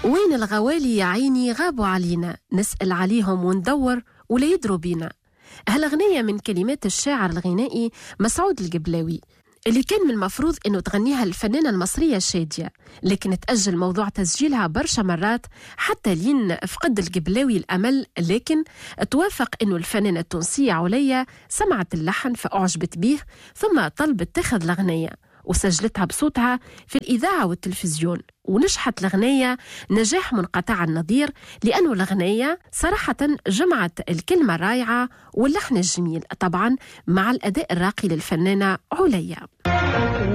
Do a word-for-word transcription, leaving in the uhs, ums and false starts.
وين الغوالي يا عيني غابوا علينا، نسأل عليهم وندور ولا يدروا بينا. هالأغنية من كلمات الشاعر الغنائي مسعود القبلاوي اللي كان من المفروض أنه تغنيها الفنانة المصرية شادية، لكن تأجل موضوع تسجيلها برشا مرات حتى لين فقد القبلاوي الأمل، لكن توافق أنه الفنانة التونسية عليا سمعت اللحن فأعجبت به ثم طلبت تاخذ الأغنية وسجلتها بصوتها في الإذاعة والتلفزيون، ونجحت الأغنية نجاح منقطع النظير، لأنه الأغنية صراحة جمعت الكلمة الرائعة واللحن الجميل طبعا مع الأداء الراقي للفنانة عليا.